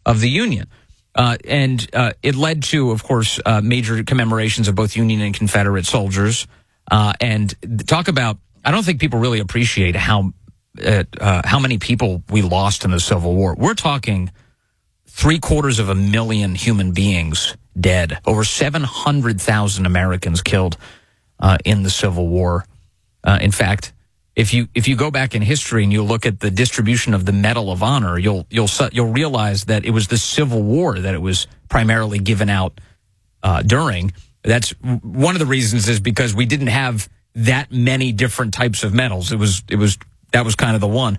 of the Union. And it led to, of course, major commemorations of both Union and Confederate soldiers. And talk about, I don't think people really appreciate how many people we lost in the Civil War. We're talking 750,000 human beings dead, over 700,000 Americans killed in the Civil War. In fact, if you go back in history and you look at the distribution of the Medal of Honor, you'll realize that it was the Civil War that it was primarily given out during. That's one of the reasons is because we didn't have that many different types of medals. That was kind of the one.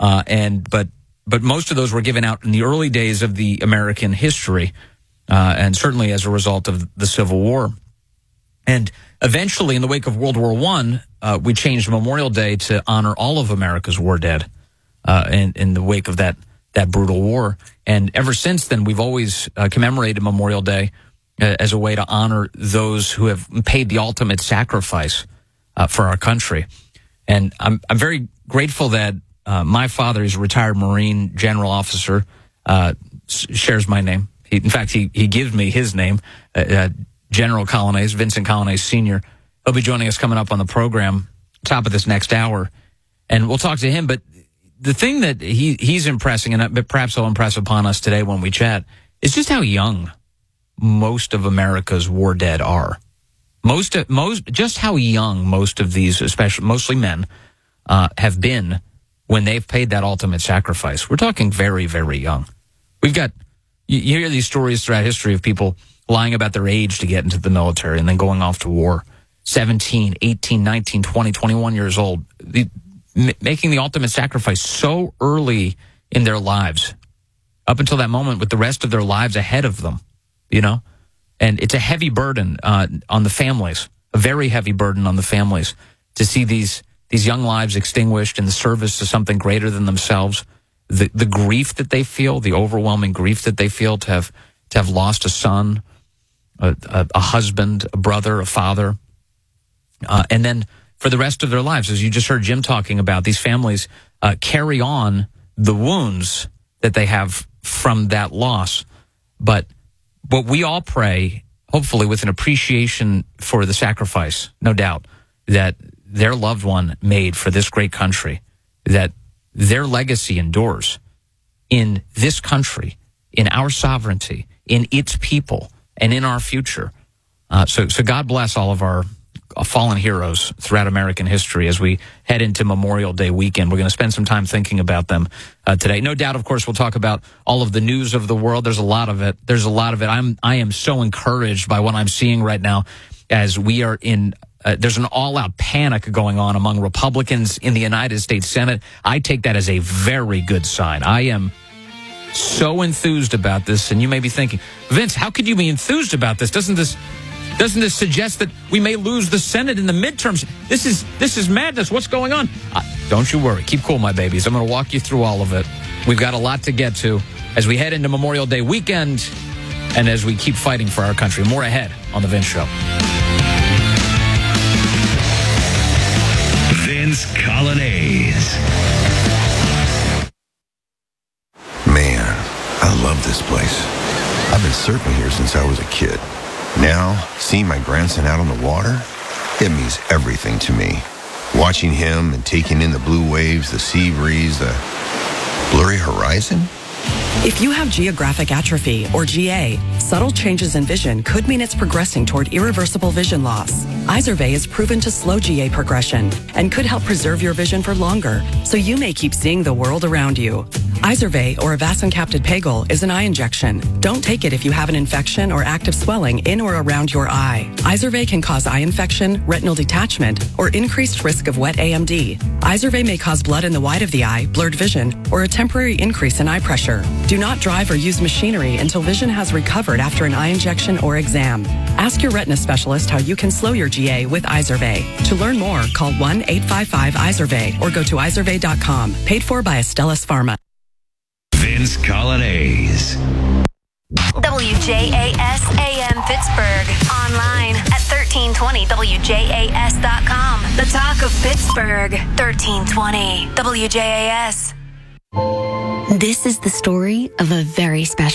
But most of those were given out in the early days of the American history, and certainly as a result of the Civil War. And eventually, in the wake of World War I, we changed Memorial Day to honor all of America's war dead in the wake of that brutal war. And ever since then, we've always commemorated Memorial Day as a way to honor those who have paid the ultimate sacrifice for our country. And I'm very grateful that my father is a retired Marine general officer, shares my name. In fact, he gives me his name, General Colonnese, Vincent Colonnese Sr. He'll be joining us coming up on the program, top of this next hour, and we'll talk to him. But the thing that he's impressing, and perhaps he'll impress upon us today when we chat, is just how young most of America's war dead are. Just how young most of these, mostly men, have been when they've paid that ultimate sacrifice. We're talking very, very young. We've got, you hear these stories throughout history of people lying about their age to get into the military and then going off to war. 17, 18, 19, 20, 21 years old, making the ultimate sacrifice so early in their lives, up until that moment with the rest of their lives ahead of them, you know? And it's a heavy burden on the families, a very heavy burden on the families to see these young lives extinguished in the service to something greater than themselves. The grief that they feel, the overwhelming grief that they feel to have lost a son, a husband, a brother, a father. And then for the rest of their lives, as you just heard Jim talking about, these families carry on the wounds that they have from that loss. But we all pray, hopefully with an appreciation for the sacrifice, no doubt, that their loved one made for this great country, that their legacy endures in this country, in our sovereignty, in its people, and in our future. So God bless all of our fallen heroes throughout American history as we head into Memorial Day weekend. We're going to spend some time thinking about them today. No doubt, of course, we'll talk about all of the news of the world. There's a lot of it. I am so encouraged by what I'm seeing right now as we are in there's an all-out panic going on among Republicans in the United States Senate. I take that as a very good sign. I am so enthused about this, and you may be thinking, Vince, how could you be enthused about this? Doesn't this suggest that we may lose the Senate in the midterms? This is madness. What's going on? Don't you worry. Keep cool, my babies. I'm going to walk you through all of it. We've got a lot to get to as we head into Memorial Day weekend and as we keep fighting for our country. More ahead on The Vince Show. Vince Colonnese. Man, I love this place. I've been surfing here since I was a kid. Now, seeing my grandson out on the water, it means everything to me. Watching him and taking in the blue waves, the sea breeze, the blurry horizon. If you have geographic atrophy, or GA, subtle changes in vision could mean it's progressing toward irreversible vision loss. Izervay is proven to slow GA progression and could help preserve your vision for longer, so you may keep seeing the world around you. Izervay, or avacincaptad pegol, is an eye injection. Don't take it if you have an infection or active swelling in or around your eye. Izervay can cause eye infection, retinal detachment, or increased risk of wet AMD. Izervay may cause blood in the white of the eye, blurred vision, or a temporary increase in eye pressure. Do not drive or use machinery until vision has recovered after an eye injection or exam. Ask your retina specialist how you can slow your GA with Izervay. To learn more, call 1-855-IZERVAY or go to izervay.com. Paid for by Astellas Pharma. Vince Colonnese. WJAS AM Pittsburgh. Online at 1320WJAS.com. The talk of Pittsburgh. 1320 WJAS. This is the story of a very special